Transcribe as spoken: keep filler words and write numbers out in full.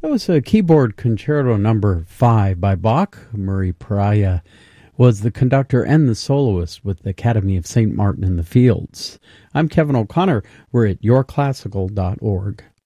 That was a keyboard concerto number five by Bach. Murray Pariah was the conductor and the soloist with the Academy of Saint Martin in the Fields. I'm Kevin O'Connor. We're at your classical dot org.